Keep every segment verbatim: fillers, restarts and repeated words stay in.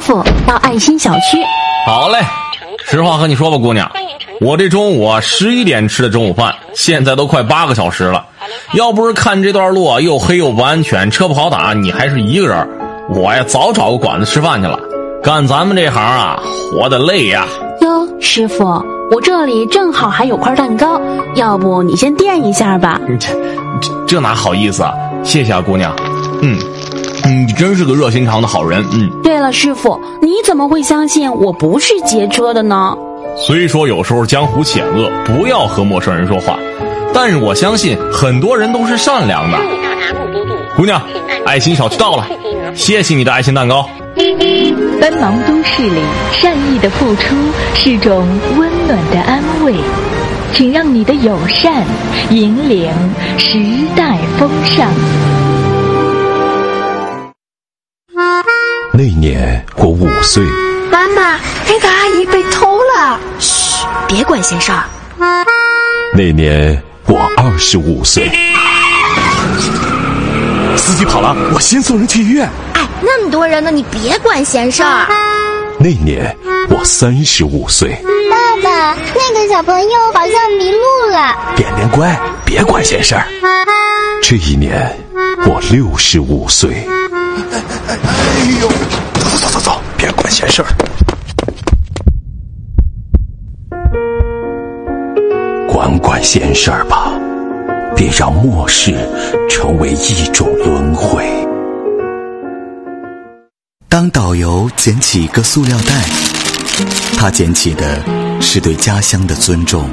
傅到爱心小区。 好嘞，实话和你说吧，姑娘，我这中午啊十一点吃的中午饭，现在都快八个小时了。要不是看这段路啊又黑又不安全，车不好打，你还是一个人，我呀早找个馆子吃饭去了。干咱们这行啊，活得累呀。 哟，师傅，我这里正好还有块蛋糕，要不你先垫一下吧。 这这这哪好意思啊，谢谢啊，姑娘。嗯。你真是个热心肠的好人。嗯。 对了，师傅，你怎么会相信我不是劫车的呢？ 虽说有时候江湖险恶，不要和陌生人说话，但是我相信很多人都是善良的。姑娘，爱心小区到了，谢谢你的爱心蛋糕。 奔忙都市里，善意的付出是种温暖的安慰，请让你的友善引领时代风尚。 那年我五岁。 妈妈，那个阿姨被偷了。嘘，别管闲事儿。 那年我二十五岁。 司机跑了，我先送人去医院。 哎，那么多人呢，你别管闲事儿。 那年我三十五岁。 爸爸，那个小朋友好像迷路了。 点点乖，别管闲事儿。 这一年我六十五岁。 哎呦，走走走走走，别管闲事儿。 管管闲事儿吧，别让末世成为一种轮回。 当导游捡起一个塑料袋，他捡起的是对家乡的尊重；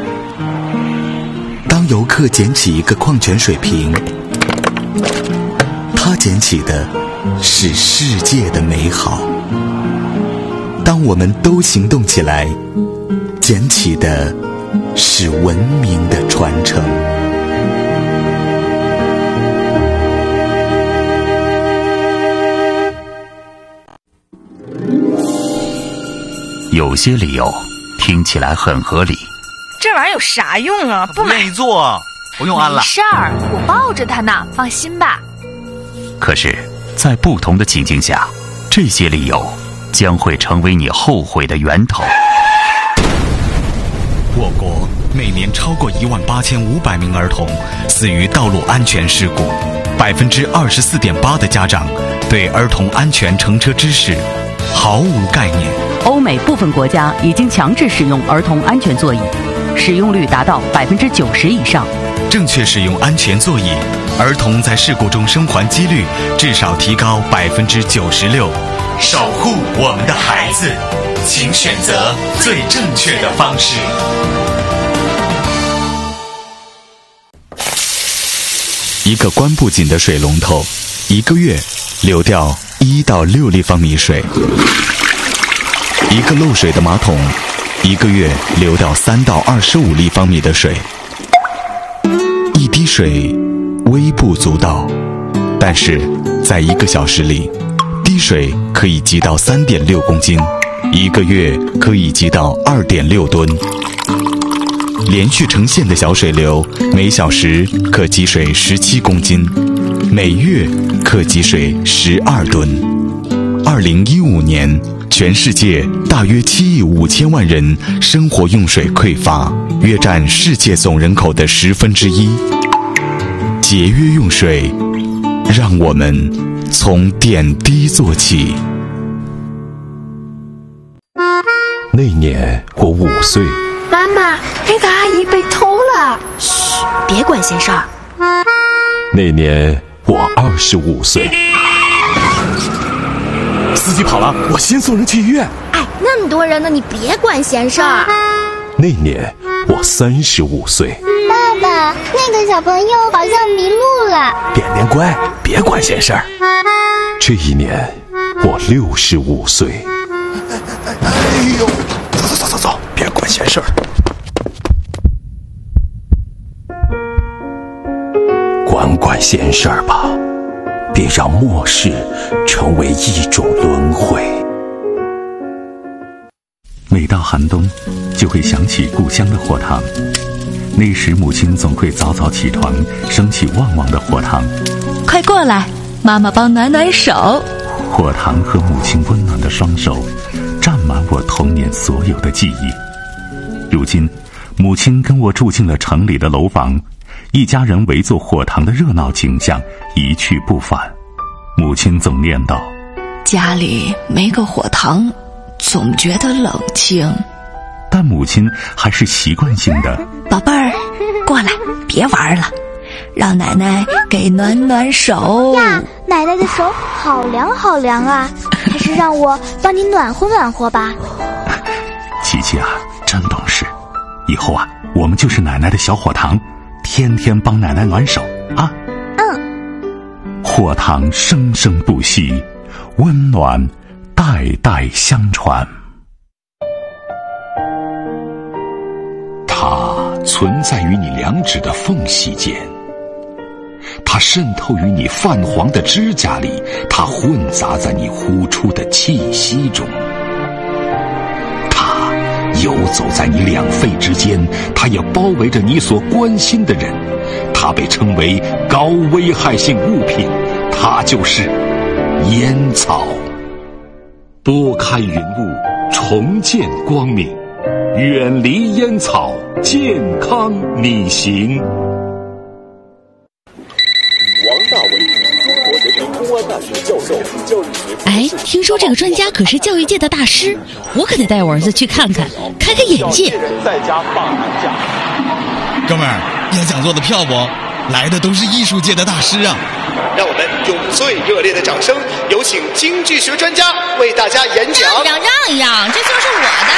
当游客捡起一个矿泉水瓶，他捡起的是世界的美好。当我们都行动起来，捡起的是文明的传承。 有些理由听起来很合理， 这玩意儿有啥用啊？不买。 不愿意做，不用安了。 没事儿，我抱着它呢，放心吧。 可是在不同的情境下，这些理由将会成为你后悔的源头。 我国每年超过一万八千五百名儿童死于道路安全事故，百分之二十四点八的家长对儿童安全乘车知识毫无概念。 欧美部分国家已经强制使用儿童安全座椅，使用率达到百分之九十以上。 正确使用安全座椅，儿童在事故中生还几率至少提高百分之九十六。守护我们的孩子，请选择最正确的方式。一个关不紧的水龙头，一个月流掉一到六立方米水。一个漏水的马桶，一个月流掉三到二十五立方米的水。一滴水微不足道，但是在一个小时里，滴水可以积到三点六公斤，一个月可以积到二点六吨。连续成线的小水流，每小时可积水十七公斤，每月可积水十二吨。二零一五年。全世界大约七亿五千万人生活用水匮乏，约占世界总人口的十分之一。节约用水，让我们从点滴做起。 那年我五岁。 妈妈，那个阿姨被偷了。嘘，别管闲事儿。 那年我二十五岁。 司机跑了，我先送人去医院。 哎，那么多人呢，你别管闲事儿。 那年我三十五岁。 爸爸，那个小朋友好像迷路了。 点点乖，别管闲事儿。 这一年我六十五岁。 哎呦，走走走走走，别管闲事儿。 管管闲事儿吧，别让末世成为一种轮回。 每到寒冬，就会想起故乡的火塘。那时母亲总会早早起床，升起旺旺的火塘。 快过来，妈妈帮暖暖手。 火塘和母亲温暖的双手，占满我童年所有的记忆。如今，母亲跟我住进了城里的楼房，一家人围坐火塘的热闹景象一去不返。母亲总念叨： 家里没个火塘，总觉得冷清。 但母亲还是习惯性的： 宝贝儿，过来，别玩了，让奶奶给暖暖手呀。奶奶的手好凉好凉啊，还是让我帮你暖和暖和吧。 琪琪啊，真懂事，以后啊，我们就是奶奶的小火塘，天天帮奶奶暖手啊。 嗯。 火塘生生不息，温暖代代相传。 它存在于你两指的缝隙间，它渗透于你泛黄的指甲里，它混杂在你呼出的气息中，它游走在你两肺之间，它也包围着你所关心的人，它被称为高危害性物品，它就是烟草。拨开云雾，重见光明，远离烟草，健康你行。 王大为，中国人民公安大学教授，教育学。 哎，听说这个专家可是教育界的大师，我可得带我儿子去看看，开开眼界。 在家放寒假。 哥们儿，要讲座的票不？来的都是艺术界的大师啊！ 让我们用最热烈的掌声，有请京剧学专家为大家演讲。 让让一让，这就是我的。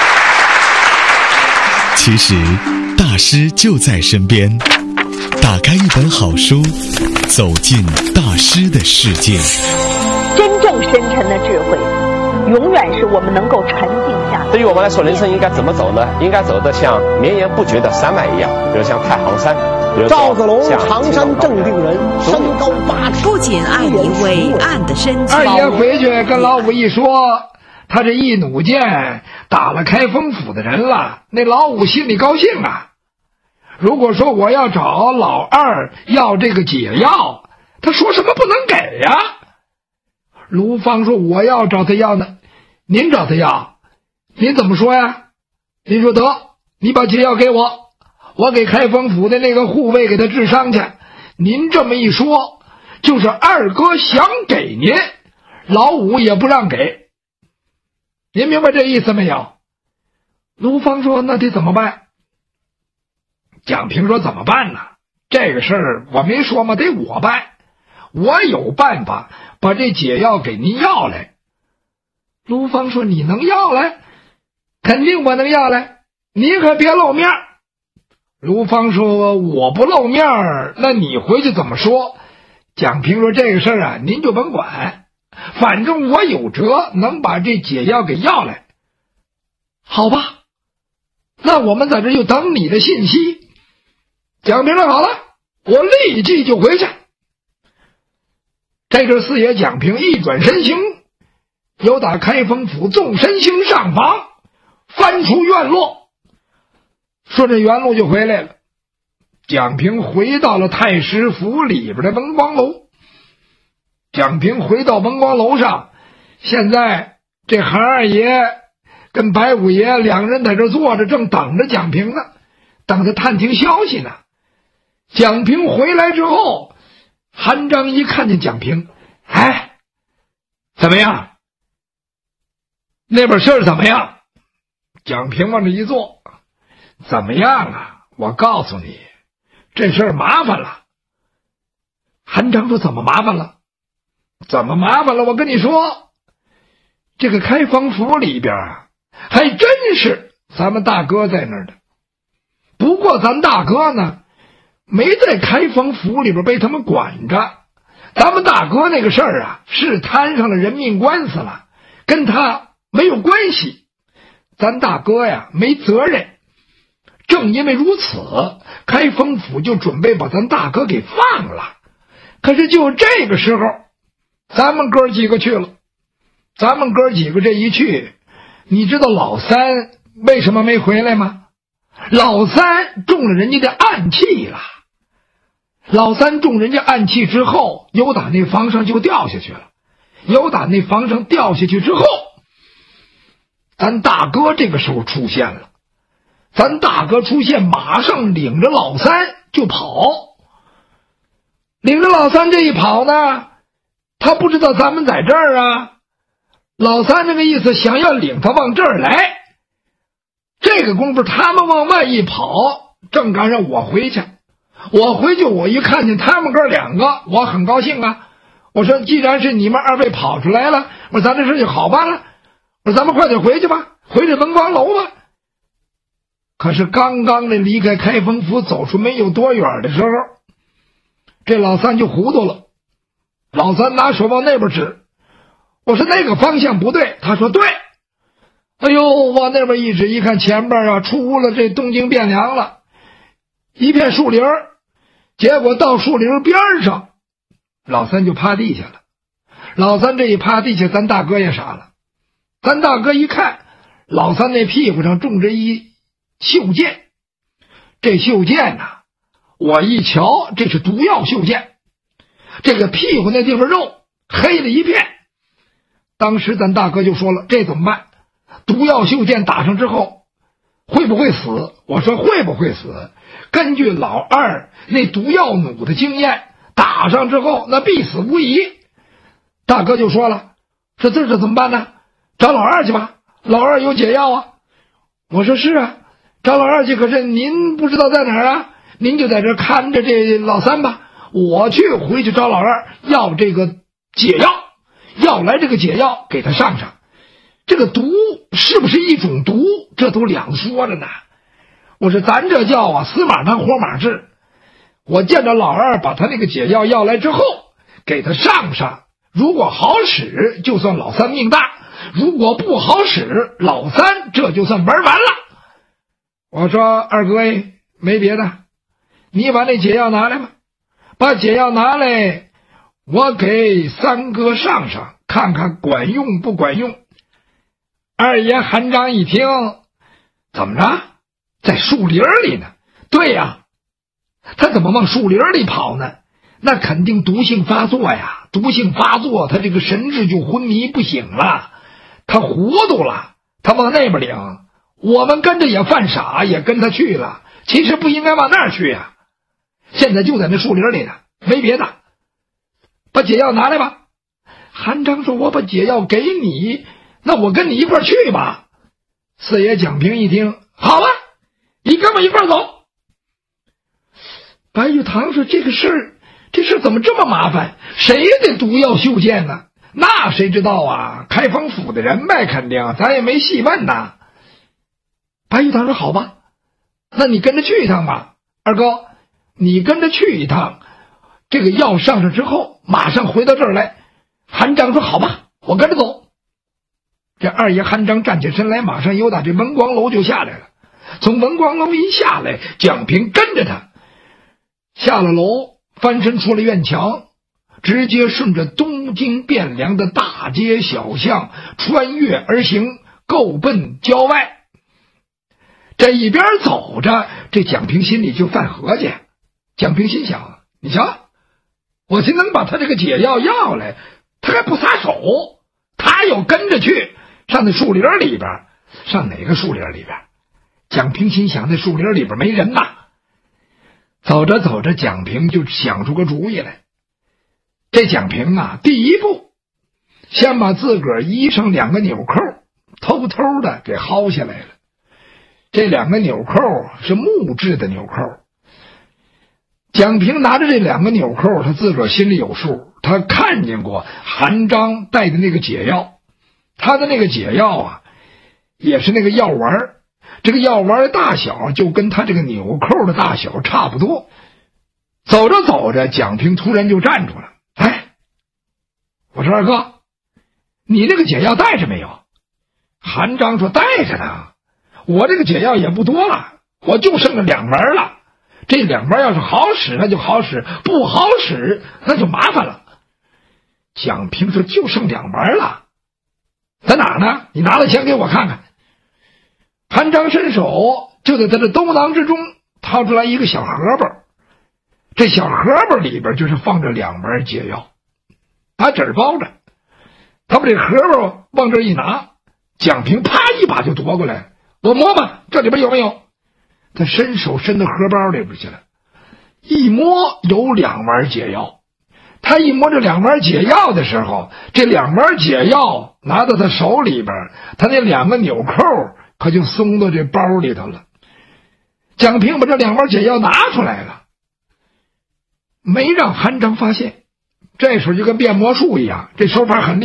其实，大师就在身边。打开一本好书，走进大师的世界。 真正深沉的智慧，永远是我们能够沉静下。 对于我们来说，人生应该怎么走呢？应该走得像绵延不绝的山脉一样，比如像太行山。 赵子龙，常山正定人，身高八尺， 不仅爱你伟岸的身材。 二爷回去跟老五一说，他这一弩箭打了开封府的人了，那老五心里高兴啊。如果说我要找老二要这个解药，他说什么不能给呀？卢芳说我要找他要呢，您找他要，您怎么说呀？您说得，你把解药给我，我给开封府的那个护卫给他治伤去。您这么一说，就是二哥想给您，老五也不让给。您明白这意思没有？卢芳说那得怎么办？蒋平说怎么办呢？这个事儿我没说吗？得我办，我有办法把这解药给您要来。卢芳说你能要来？肯定我能要来，你可别露面。卢芳说我不露面，那你回去怎么说？蒋平说这个事儿啊，您就甭管，反正我有辙能把这解药给要来。好吧，那我们在这就等你的信息。蒋平说好了，我立即就回去。这个四爷蒋平一转身行，由打开封府纵身行上房，翻出院落，顺着原路就回来了。蒋平回到了太师府里边的文光楼。蒋平回到文光楼上，现在这韩二爷跟白五爷两人在这坐着，正等着蒋平呢，等着探听消息呢。蒋平回来之后，韩章一看见蒋平，哎，怎么样？那边事儿怎么样？蒋平往这一坐，怎么样啊？我告诉你，这事儿麻烦了。韩章说怎么麻烦了？怎么麻烦了？我跟你说，这个开封府里边啊，还真是咱们大哥在那儿的。不过咱大哥呢，没在开封府里边被他们管着，咱们大哥那个事儿啊，是摊上了人命官司了，跟他没有关系，咱大哥呀没责任。正因为如此，开封府就准备把咱大哥给放了。可是就这个时候，咱们哥几个去了。咱们哥几个这一去，你知道老三为什么没回来吗？老三中了人家的暗器了。老三中人家暗器之后，由打那房上就掉下去了。 由打那房上掉下去之后，咱大哥这个时候出现了。咱大哥出现，马上领着老三就跑。领着老三这一跑呢，他不知道咱们在这儿啊。老三这个意思，想要领他往这儿来。这个功夫他们往外一跑，正赶上我回去。我回去我一看见他们哥两个，我很高兴啊。我说既然是你们二位跑出来了，我说咱这事就好办了。我说咱们快点回去吧，回这文光楼吧。可是刚刚的离开开封府走出没有多远的时候，这老三就糊涂了。老三拿手往那边指，我说那个方向不对，他说对。哎呦，往那边一指，一看前边啊出了这东京汴梁了，一片树林，结果到树林边上，老三就趴地下了。老三这一趴地下，咱大哥也傻了。咱大哥一看，老三那屁股上种着一袖箭，这袖箭呐、啊，我一瞧，这是毒药袖箭，这个屁股那地方肉黑了一片。当时咱大哥就说了，这怎么办？毒药袖箭打上之后会不会死？我说会不会死？根据老二那毒药弩的经验，打上之后那必死无疑。大哥就说了，说这这怎么办呢？找老二去吧，老二有解药啊。我说是啊，找老二去，可是您不知道在哪儿啊，您就在这看着这老三吧，我去回去找老二要这个解药，要来这个解药给他上上。这个毒是不是一种毒，这都两说着呢。我说咱这叫啊死马当活马治。我见着老二把他那个解药要来之后，给他上上，如果好使就算老三命大，如果不好使，老三这就算玩完了。我说二哥哎，没别的，你把那解药拿来吧，把解药拿来，我给三哥上上，看看管用不管用。二爷韩章一听，怎么着，在树林里呢？对呀，他怎么往树林里跑呢？那肯定毒性发作呀，毒性发作，他这个神志就昏迷不醒了，他糊涂了，他往那边领，我们跟着也犯傻，也跟他去了，其实不应该往那儿去呀。现在就在那树林里呢，没别的，把解药拿来吧。韩章说，我把解药给你，那我跟你一块去吧。四爷蒋平一听，好吧，你跟我一块走。白玉堂说，这个事儿这事怎么这么麻烦？谁的毒药袖箭呢？那谁知道啊？开封府的人呗，肯定咱也没细问呐。白玉堂说，好吧，那你跟着去一趟吧。二哥，你跟着去一趟，这个药上上之后马上回到这儿来。韩章说，好吧，我跟着走。这二爷韩章站起身来，马上由打这文光楼就下来了。从文光楼一下来，蒋平跟着他下了楼，翻身出了院墙，直接顺着东京汴梁的大街小巷穿越而行，够奔郊外。这一边走着，这蒋平心里就犯合计。蒋平心想，你瞧，我就能把他这个解药要来，他还不撒手，他要跟着去上那树林里边。上哪个树林里边？蒋平心想，那树林里边没人呐。走着走着，蒋平就想出个主意来。这蒋平啊，第一步先把自个儿衣裳两个纽扣偷偷的给薅下来了。这两个纽扣是木质的纽扣。蒋平拿着这两个纽扣，他自个儿心里有数，他看见过韩章带的那个解药，他的那个解药啊，也是那个药丸，这个药丸的大小就跟他这个纽扣的大小差不多。走着走着，蒋平突然就站住了。哎，我说二哥，你那个解药带着没有？韩章说，带着呢，我这个解药也不多了，我就剩了两丸了。这两丸要是好使那就好使，不好使那就麻烦了。蒋平说，就剩两丸了，在哪儿呢？你拿了钱给我看看。韩章伸手就在他的兜囊之中掏出来一个小荷包，这小荷包里边就是放着两丸解药，把纸包着。 他把这荷包往这一拿，蒋平啪一把就夺过来，我摸摸这里边有没有。他伸手伸到荷包里边去了，一摸有两丸解药。他一摸这两丸解药的时候，这两丸解药拿到他手里边，他那两个纽扣可就松到这包里头了。蒋平把这两丸解药拿出来了，没让韩章发现。这时候就跟变魔术一样，这手法很厉害。